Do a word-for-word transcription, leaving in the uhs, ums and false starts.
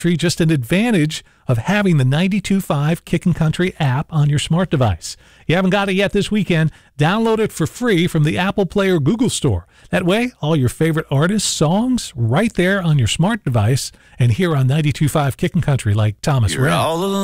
just an advantage of having the ninety-two point five Kickin' Country app on your smart device. You haven't got it yet this weekend? Download it for free from the Apple Play or Google Store. That way, all your favorite artists' songs right there on your smart device and here on ninety-two point five Kickin' Country like Thomas Rhett.